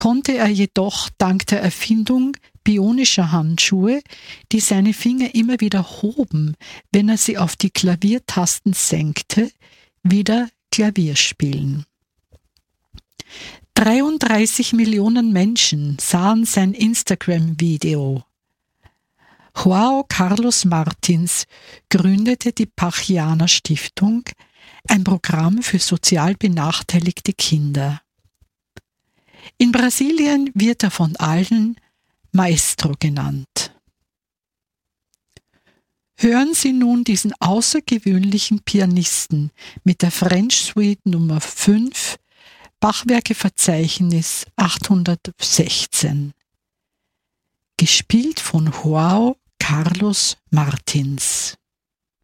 konnte er jedoch dank der Erfindung bionischer Handschuhe, die seine Finger immer wieder hoben, wenn er sie auf die Klaviertasten senkte, wieder Klavier spielen. 33 Millionen Menschen sahen sein Instagram-Video. João Carlos Martins gründete die Pachiana Stiftung, ein Programm für sozial benachteiligte Kinder. In Brasilien wird er von allen Maestro genannt. Hören Sie nun diesen außergewöhnlichen Pianisten mit der French Suite Nummer 5, Bachwerkeverzeichnis 816. Gespielt von João Carlos Martins.